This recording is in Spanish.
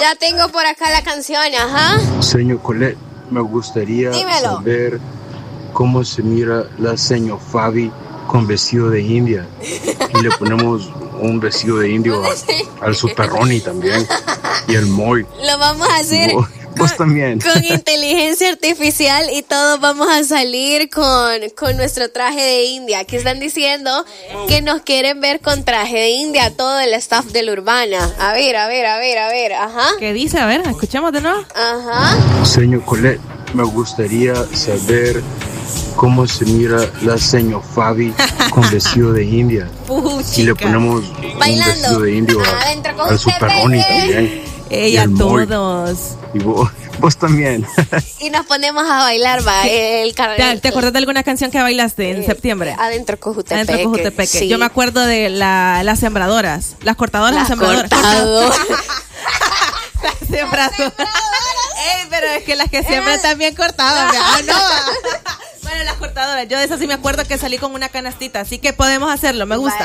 Ya tengo por acá la canción, ajá. Señor Colette, me gustaría saber cómo se mira la señor Fabi con vestido de india. Y le ponemos un vestido de indio al Super Ronnie también. Y el Moy. Lo vamos a hacer vos también. Con inteligencia artificial y todos vamos a salir con nuestro traje de india. Aquí están diciendo que nos quieren ver con traje de india, todo el staff de la Urbana. A ver, ajá. ¿Qué dice? A ver, escuchemos de nuevo. Ajá. Señor Colette, me gustaría saber cómo se mira la señor Fabi con vestido de india. Puchica. Y le ponemos bailando un vestido de indio al Super Ronnie también. Ella, todos. Y vos también. Y nos ponemos a bailar, va. ¿Te acuerdas de alguna canción que bailaste en septiembre? Adentro Cojutepeque. Adentro Cojutepeque. Sí. Yo me acuerdo de las sembradoras. Las cortadoras, las sembradoras. Las sembradoras. Ey, pero es que las que siembran también cortaban. No. Bueno, las cortadoras. Yo de esas sí me acuerdo que salí con una canastita. Así que podemos hacerlo. Me gusta.